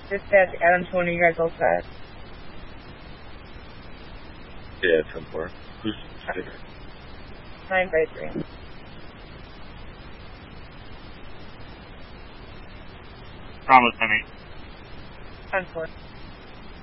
Dispatch, Adam 20, you guys all set? Yeah, 10-4. Who's 953. Bravo 10-8. 10-4.